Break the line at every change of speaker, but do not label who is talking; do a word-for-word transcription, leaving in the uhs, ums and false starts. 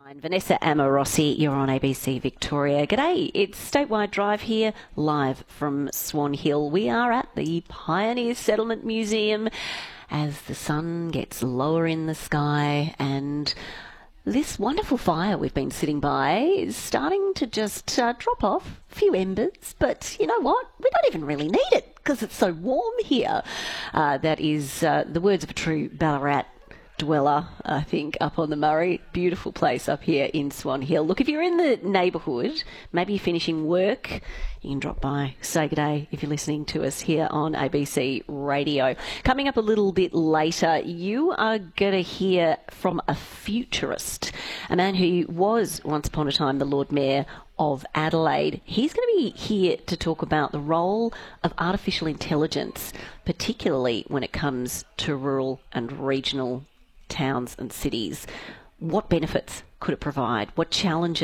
Vanessa Amorossi, you're on A B C Victoria. G'day, it's Statewide Drive here, live from Swan Hill. We are at the Pioneer Settlement Museum as the sun gets lower in the sky and this wonderful fire we've been sitting by is starting to just uh, drop off a few embers, but you know what? We don't even really need it because it's so warm here. Uh, that is uh, the words of a true Ballarat dweller, I think, up on the Murray. Beautiful place up here in Swan Hill. Look, if you're in the neighbourhood, maybe you're finishing work, you can drop by, say good day if you're listening to us here on A B C Radio. Coming up a little bit later, you are going to hear from a futurist, a man who was once upon a time the Lord Mayor of Adelaide. He's going to be here to talk about the role of artificial intelligence, particularly when it comes to rural and regional towns and cities. What benefits could it provide? What challenges